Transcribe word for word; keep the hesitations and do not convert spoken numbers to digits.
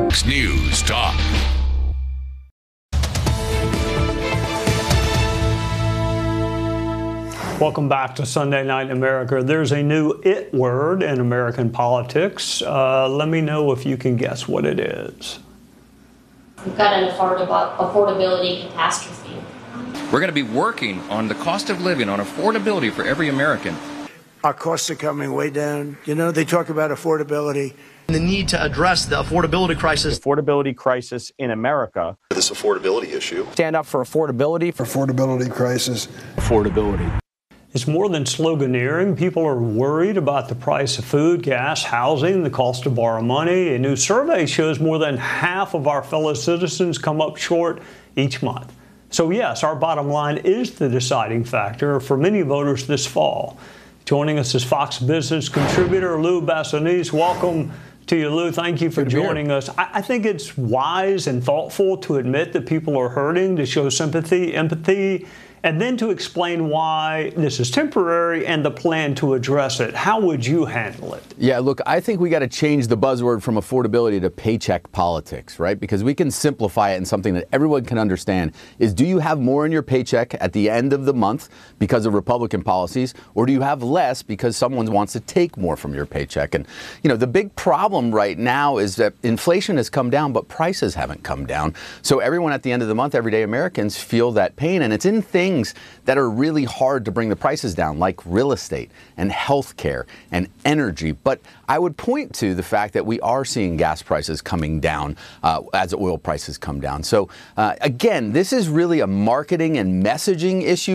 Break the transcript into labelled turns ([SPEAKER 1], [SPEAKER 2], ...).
[SPEAKER 1] Fox News Talk.
[SPEAKER 2] Welcome back to Sunday Night in America. There's a new it word in American politics. Uh, let me know if you can guess what it is.
[SPEAKER 3] We've got an affordab- affordability catastrophe.
[SPEAKER 4] We're going to be working on the cost of living, on affordability for every American.
[SPEAKER 5] Our costs are coming way down. You know, they talk about affordability.
[SPEAKER 6] The need to address the affordability crisis.
[SPEAKER 7] Affordability crisis in America.
[SPEAKER 8] This affordability issue.
[SPEAKER 7] Stand up for affordability.
[SPEAKER 5] Affordability crisis.
[SPEAKER 7] Affordability.
[SPEAKER 2] It's more than sloganeering. People are worried about the price of food, gas, housing, the cost to borrow money. A new survey shows more than half of our fellow citizens come up short each month. So yes, our bottom line is the deciding factor for many voters this fall. Joining us is Fox Business contributor Lou Bassanese. Welcome to you, Lou. Thank you for joining us. I, I think it's wise and thoughtful to admit that people are hurting, to show sympathy, empathy, and then to explain why this is temporary and the plan to address it. How would you handle it?
[SPEAKER 9] Yeah, look, I think we got to change the buzzword from affordability to paycheck politics, right? Because we can simplify it in something that everyone can understand is, do you have more in your paycheck at the end of the month because of Republican policies, or do you have less because someone wants to take more from your paycheck? And, you know, the big problem right now is that inflation has come down, but prices haven't come down. So everyone at the end of the month, everyday Americans feel that pain, and it's in things that are really hard to bring the prices down, like real estate and health care and energy. But I would point to the fact that we are seeing gas prices coming down uh, as oil prices come down. So uh, again, this is really a marketing and messaging issue.